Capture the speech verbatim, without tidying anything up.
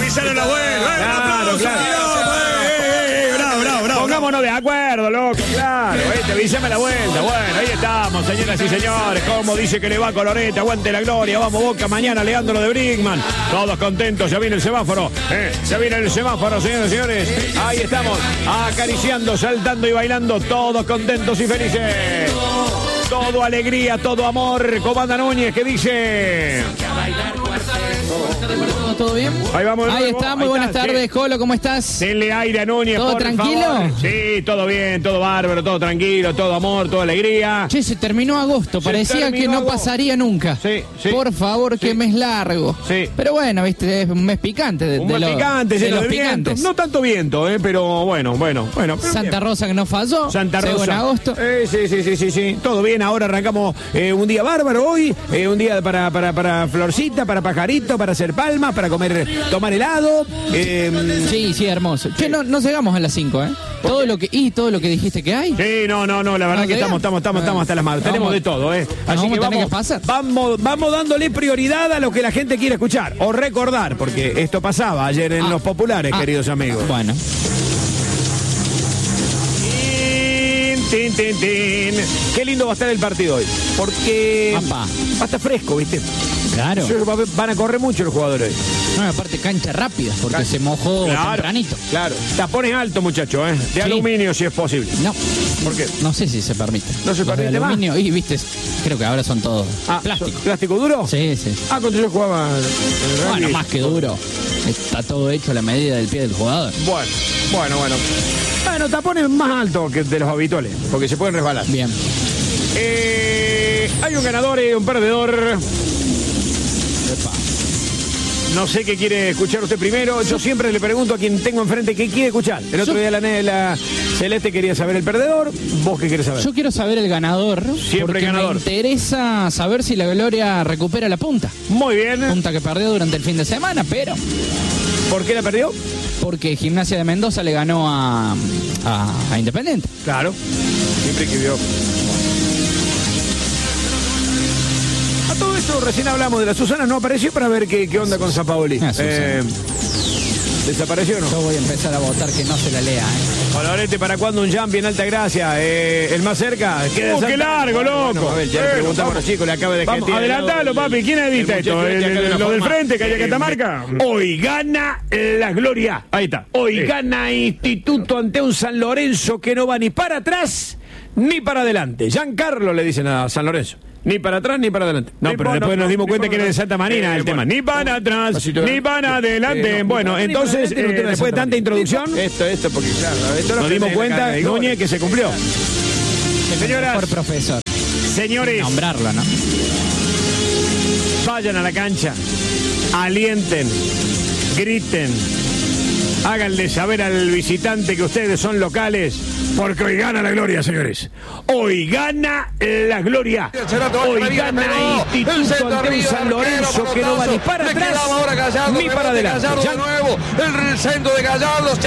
Pizarro la vuelta. Claro, claro. Pongámonos de acuerdo, loco, claro. Este, avísame la vuelta. Bueno, ahí estamos, señoras y señores. Como dice que le va Colorete, aguante la gloria. Vamos, Boca, mañana Leandro de Brinkman. Todos contentos, ya viene el semáforo. Eh, ya viene el semáforo, señoras y señores. Ahí estamos, acariciando, saltando y bailando. Todos contentos y felices. Todo alegría, todo amor. Comanda Núñez, ¿qué dice? ¿Todo bien? Ahí vamos. Ahí está, muy buenas tardes, Colo, ¿cómo estás? Denle aire a Núñez, ¿Todo por tranquilo? favor. Sí, todo bien, todo bárbaro, todo tranquilo, todo amor, toda alegría. Che, se terminó agosto, Se parecía terminó que no agosto. pasaría nunca. Sí, sí. Por favor, Sí. qué mes largo. Sí. Pero bueno, viste, es un mes picante. De, Un de mes los, picante, de lleno los de viento. picantes. No tanto viento, eh, pero bueno, bueno, bueno. pero Santa bien. Rosa que no falló. Santa Rosa. Según agosto. Eh, sí, sí, sí, sí, sí. Todo bien, ahora arrancamos eh, un día bárbaro hoy, eh, un día para, para, para Florcita, para Pajarito, para hacer palmas, para comer, tomar helado. Eh, Sí, sí, hermoso. Che, no, no llegamos a las cinco, ¿eh? Todo lo que, y todo lo que dijiste que hay. Sí, no, no, no, la verdad ¿No que llega? estamos, estamos, estamos, estamos hasta las manos. Vamos. Tenemos de todo, ¿eh? Así vamos que a tener vamos, que pasar. vamos, vamos dándole prioridad a lo que la gente quiere escuchar o recordar, porque esto pasaba ayer en Ah. los populares, Ah. queridos amigos. Bueno. Tin, tin, tin. Qué lindo va a estar el partido hoy, porque Apa. va a estar fresco, ¿viste? Claro. Yo- va- Van a correr mucho los jugadores. No, aparte cancha rápida, porque Can- se mojó tempranito. Claro. Tapones altos, muchachos, ¿eh? De Sí. aluminio, si es posible. No. ¿Por qué? No sé si se permite. ¿No se Los de permite más? aluminio, y viste, creo que ahora son todos Ah, plástico. ¿Plástico duro? Sí, sí. Ah, cuando yo jugaba en el Bueno, rugby. más que duro. Está todo hecho a la medida del pie del jugador. Bueno, bueno, bueno. Bueno, tapones más altos que de los habituales, porque se pueden resbalar. Bien. Eh, hay un ganador y un perdedor. No sé qué quiere escuchar usted primero. Yo siempre le pregunto a quien tengo enfrente qué quiere escuchar. El otro Yo- día la, ne- la Celeste quería saber el perdedor. ¿Vos qué querés saber? Yo quiero saber el ganador. Siempre porque ganador. me interesa saber si la Gloria recupera la punta. Muy bien. Punta que perdió durante el fin de semana, pero ¿Por qué la perdió? porque Gimnasia de Mendoza le ganó a, a, a Independiente. Claro. Siempre que vio. A todo esto recién hablamos de la Susana, no apareció para ver qué, qué onda con Sampaoli. Ah, Susana. Eh, ¿Desapareció o no? Yo voy a empezar a votar que no se la lea, ¿eh? Colorete, ¿para cuándo un jump en Alta Gracia? Eh, el más cerca. Oh, qué largo, loco. Bueno, a ver, ya le Eh, preguntamos a los chicos, le acaba de Vamos, caer adelantalo, papi. ¿Quién edita esto? ¿El- el- ¿Lo del frente, que haya Catamarca? Hoy gana la Gloria. Ahí está. Hoy Sí. gana Instituto ante un San Lorenzo que no va ni para atrás ni para adelante. Giancarlo le dicen a San Lorenzo. Ni para atrás ni para adelante. No, Ni pero para- después no, nos dimos ni cuenta para que era de atrás. Santa Marina Eh, el tema. bueno. Ni para atrás, Pasito ni para adelante. Eh, no, bueno, ni para entonces, adelante, no eh, tiene después de Santa tanta Marina. introducción, Esto, esto, porque claro, esto lo nos dimos aprendí en la cuenta, cancha de goles. Núñez, que se cumplió. Señoras, Por profesor. señores, Nombrarlo, ¿no? vayan a la cancha, alienten, griten, háganle saber al visitante que ustedes son locales, porque hoy gana la Gloria, señores. Hoy gana la Gloria. Hoy gana Instituto ante un San Lorenzo que no va ni para atrás ni para adelante. De nuevo, el centro de Gallardo.